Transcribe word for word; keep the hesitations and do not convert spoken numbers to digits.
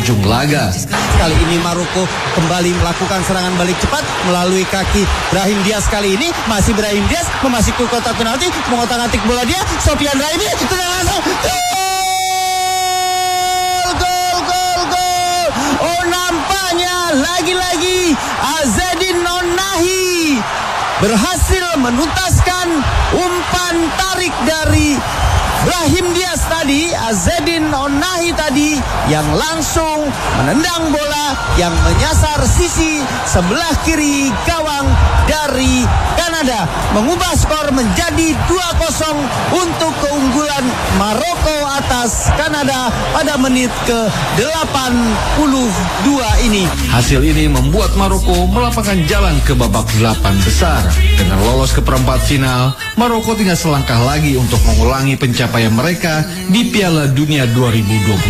ujung laga. Kali ini Maroko kembali melakukan serangan balik cepat melalui kaki Brahim Diaz. Kali ini masih Brahim Diaz memasuki kotak penalti, mengotak-atik bola dia. Sofian Raimi tengah langsung. Gol, gol, gol. Oh, nampaknya lagi-lagi Azzedine Onahi berhasil menuntaskan umpan tarik dari Brahim Diaz tadi. Azzedine Onahi tadi yang langsung menendang bola yang menyasar sisi sebelah kiri gawang dari Kanada, mengubah skor menjadi dua kosong untuk keunggulan Maroko atas Kanada pada menit ke delapan puluh dua ini. Hasil ini membuat Maroko melapangkan jalan ke babak delapan besar. Dengan lolos ke perempat final, Maroko tinggal selangkah lagi untuk mengulangi pencapaian mereka di Piala Dunia dua ribu dua puluh